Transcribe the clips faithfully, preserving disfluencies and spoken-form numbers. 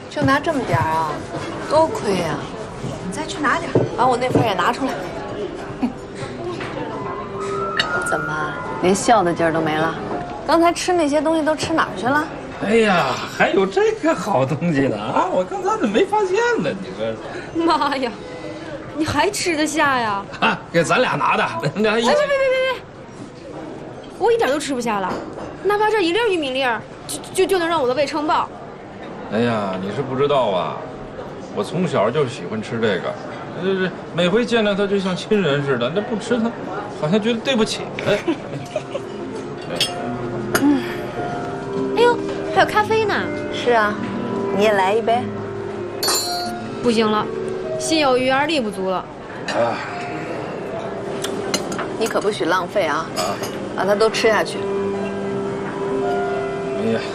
就拿这么点儿啊，多亏呀！你再去拿点，把我那份也拿出来。怎么，连笑的劲儿都没了？刚才吃那些东西都吃哪儿去了？ 哎呀，还有这个好东西呢啊！我刚才怎么没发现呢？你说， 妈呀，你还吃得下呀？ 啊，给咱俩拿的，咱俩一起。 哎，别别别别别！我一点都吃不下了，哪怕这一粒玉米粒儿，就就就能让我的胃撑爆。 哎呀，你是不知道啊，我从小就喜欢吃这个，这这每回见到他就像亲人似的，那不吃他，好像觉得对不起他。 嗯，哎呦，还有咖啡呢。 是啊，你也来一杯。 不行了，心有余而力不足了。 啊， 你可不许浪费啊！啊，把它都吃下去。 哎呀，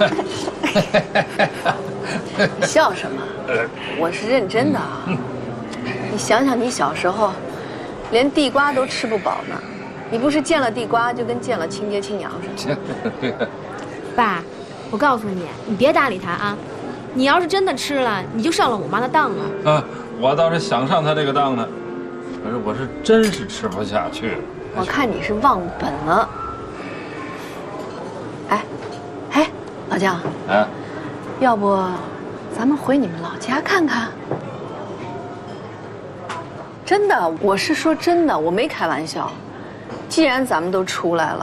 你笑什么？我是认真的啊！你想想，你小时候连地瓜都吃不饱呢，你不是见了地瓜就跟见了亲爹亲娘似的。 爸，我告诉你，你别搭理他啊！你要是真的吃了，你就上了我妈的当了。 啊，我倒是想上他这个当呢，可是我是真是吃不下去了。 我看你是忘本了。哎，哎，老姜， 啊， 要不咱们回你们老家看看？真的，我是说真的，我没开玩笑。既然咱们都出来了，